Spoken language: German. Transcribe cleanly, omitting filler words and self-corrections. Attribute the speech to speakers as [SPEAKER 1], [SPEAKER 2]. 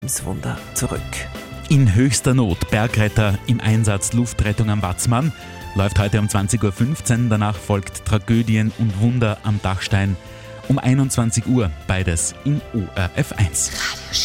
[SPEAKER 1] Wunder zurück.
[SPEAKER 2] In höchster Not, Bergretter im Einsatz, Luftrettung am Watzmann, läuft heute um 20.15 Uhr, danach folgt Tragödien und Wunder am Dachstein um 21 Uhr, beides in ORF 1.